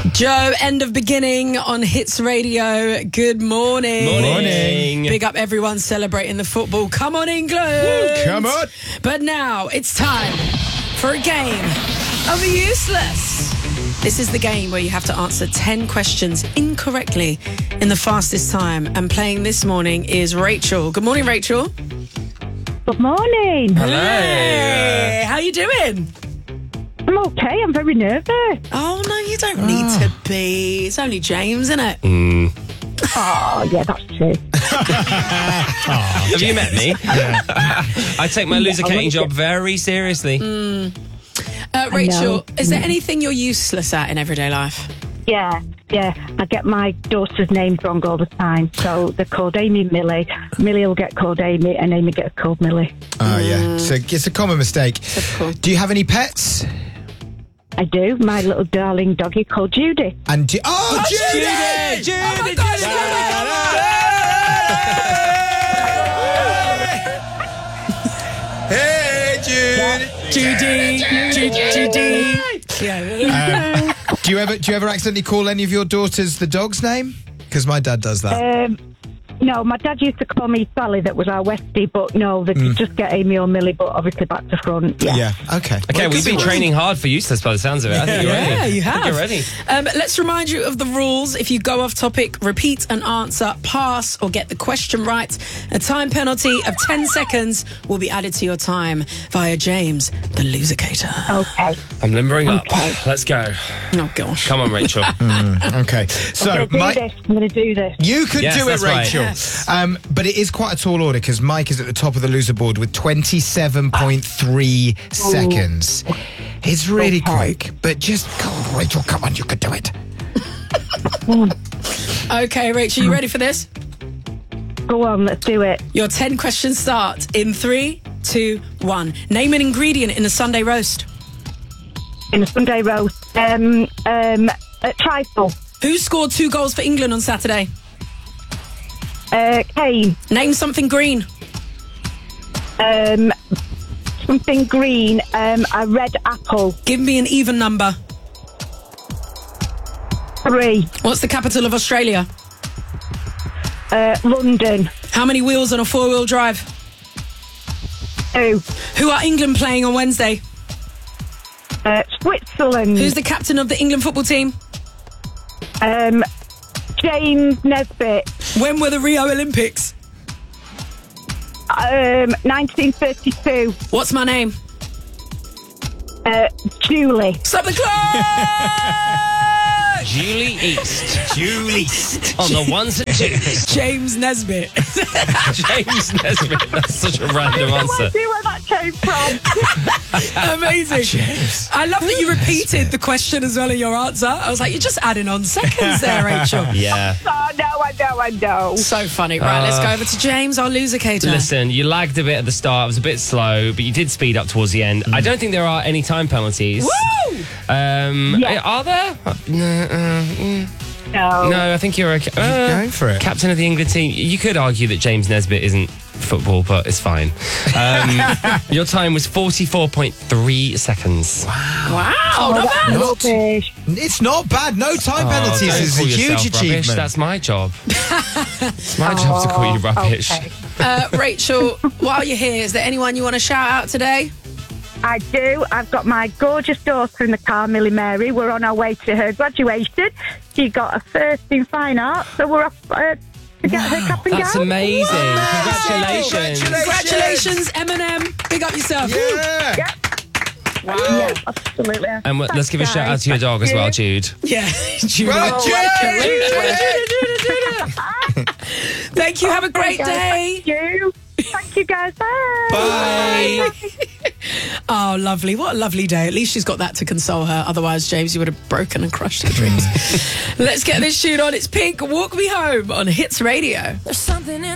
Joe, end of beginning on Hits Radio. Good morning. Morning. Big up everyone celebrating the football. Come on, England. Woo, come on. But now it's time for a game of Useless. This is the game where you have to answer 10 questions incorrectly in the fastest time. And playing this morning is Rachel. Good morning, Rachel. Good morning. Hello. Hey, how you doing? I'm okay. I'm very nervous. Oh, no, you don't need to be. It's only James, isn't it? Oh, yeah, that's true. Have you met me? I take my lubricating job very seriously. Rachel, is there anything you're useless at in everyday life? Yeah. I get my daughter's names wrong all the time. So they're called Amy and Millie. Millie will get called Amy and Amy gets called Millie. Oh, yeah. So it's a common mistake. Typical. Do you have any pets? I do. My little darling doggy called Judy. And Judy! Judy! Oh my gosh, Hey, Judy! Judy. Yeah. Do you ever accidentally call any of your daughters the dog's name? Because my dad does that. No, my dad used to call me Sally, that was our Westie, but no, they could just get Amy or Millie, but obviously back to front. Yeah. Okay. Okay, we've been training hard for Useless by the sounds of it. I think you're ready. Yeah, you have. I think you're ready. Let's remind you of the rules. If you go off topic, repeat an answer, pass, or get the question right, a time penalty of 10 seconds will be added to your time via James, the Lusicator. Okay. I'm limbering up. Let's go. Oh, gosh. Come on, Rachel. Okay. So, I'm going to do this. you could Yes, do it, that's right. Rachel. Yes. But it is quite a tall order because Mike is at the top of the loser board with 27.3 seconds. It's really quick, but just go on, Rachel. Come on, you could do it. Okay, Rachel, you ready for this? Go on, let's do it. Your 10 questions start in 3, 2, 1. Name an ingredient in a Sunday roast. In a Sunday roast. Trifle. Who scored 2 goals for England on Saturday? Kane. Name something green. Something green. A red apple. Give me an even number. 3. What's the capital of Australia? London. How many wheels on a 4-wheel drive? 2. Who are England playing on Wednesday? Switzerland. Who's the captain of the England football team? James Nesbitt. When were the Rio Olympics? 1932. What's my name? Julie. Stop the clock! Julie East. Julie. On the ones and twos. James Nesbitt. James Nesbitt. That's such a random answer. See where that came from. Amazing. James. I love that you repeated the question as well in your answer. I was like, you're just adding on seconds there, Rachel. Yeah. Oh, no, I know. So funny. Right, let's go over to James, our Lusicator. Listen, you lagged a bit at the start. It was a bit slow, but you did speed up towards the end. I don't think there are any time penalties. Woo! Are there? No, I think you're okay. Going for it. Captain of the England team. You could argue that James Nesbitt isn't football, but it's fine. Your time was 44.3 seconds. Wow, not bad. Rubbish. It's not bad. No time penalties Don't is a call huge yourself achievement. Rubbish. That's my job. It's my job to call you rubbish. Okay. Rachel, while you're here, is there anyone you want to shout out today? I do. I've got my gorgeous daughter in the car, Millie Mary. We're on our way to her graduation. She got a first in fine art, so we're off to get her cap and gown. That's amazing. Wow. Congratulations. Congratulations, Eminem. Big up yourself. Yeah. Yeah. Wow. Yeah, absolutely. And let's give a shout out to your dog as well, Jude. Yeah. Judy. Well, Thank you. Have a great day. Thank you, guys. Bye. Bye. Oh, lovely. What a lovely day. At least she's got that to console her. Otherwise, James, you would have broken and crushed her dreams. Let's get this tune on. It's Pink, Walk Me Home on Hits Radio. There's something in